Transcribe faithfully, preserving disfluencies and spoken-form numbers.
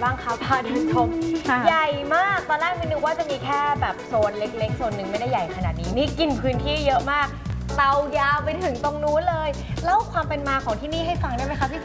บ้างคะพาเดินชมใหญ่มากตอนแรกไม่นึกว่าจะมีแค่แบบโซนเล็กๆโซนหนึ่งไม่ได้ใหญ่ขนาดนี้นี่กินพื้นที่เยอะมากเตายาวไปถึงตรงนู้นเลยเล่าความเป็นมาของที่นี่ให้ฟังได้ไหมคะพี่